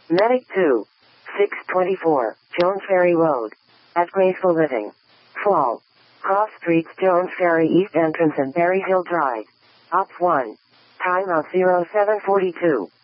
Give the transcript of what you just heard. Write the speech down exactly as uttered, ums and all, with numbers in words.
Medic two. six twenty-four, Jones Ferry Road. At Graceful Living. Fall. Cross Streets, Jones Ferry East Entrance and Berry Hill Drive. Op one. Time of zero seven forty-two.